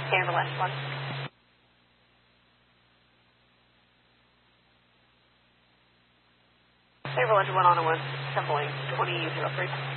Ambulance 1. Ambulance 1 on a 1, assembling 2003.